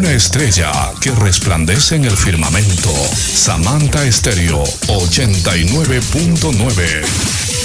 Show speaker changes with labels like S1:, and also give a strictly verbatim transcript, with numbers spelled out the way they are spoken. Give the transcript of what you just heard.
S1: una estrella que resplandece en el firmamento. Samantha Estéreo ochenta y nueve punto nueve.